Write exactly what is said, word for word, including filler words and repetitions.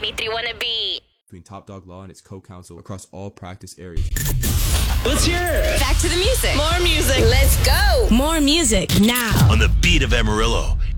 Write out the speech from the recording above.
three wanna be. Between Top Dog Law and its co-counsel across all practice areas. Let's hear it. Back to the music. More music. Let's go. More music now. On the beat of Amarillo,